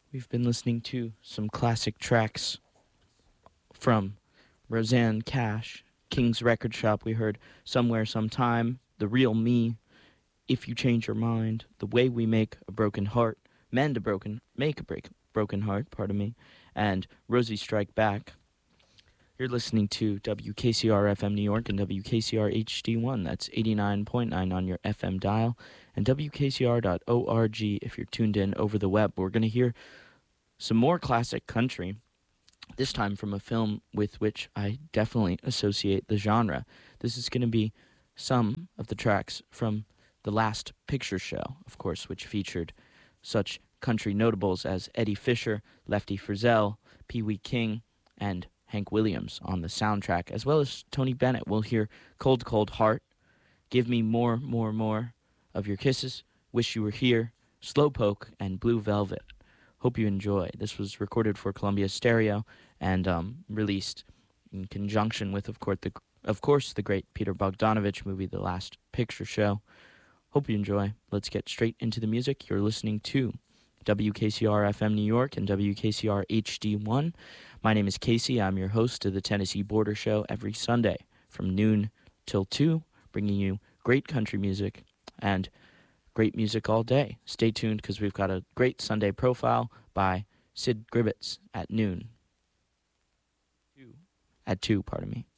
We've been listening to some classic tracks from Rosanne Cash, King's Record Shop. We heard Somewhere Sometime, The Real Me, If You Change Your Mind, The Way We Make a Broken Heart, Make a Broken Heart, pardon me, and Rosie Strike Back. You're listening to WKCR FM New York and WKCR HD1. That's 89.9 on your FM dial and WKCR.org if you're tuned in over the web. We're going to hear some more classic country, this time from a film with which I definitely associate the genre. This is going to be some of the tracks from The Last Picture Show, of course, which featured such country notables as Eddie Fisher, Lefty Frizzell, Pee Wee King, and Hank Williams on the soundtrack, as well as Tony Bennett. We'll hear Cold, Cold Heart, Give Me More, More, More of Your Kisses, Wish You Were Here, Slowpoke, and Blue Velvet. Hope you enjoy. This was recorded for Columbia Stereo and released in conjunction with, of course, the great Peter Bogdanovich movie, The Last Picture Show. Hope you enjoy. Let's get straight into the music. You're listening to WKCR FM New York and WKCR HD1. My name is Casey. I'm your host of the Tennessee Border Show every Sunday from noon till 2, bringing you great country music and great music all day. Stay tuned because we've got a great Sunday profile by Sid Gribbets at noon. At 2, pardon me.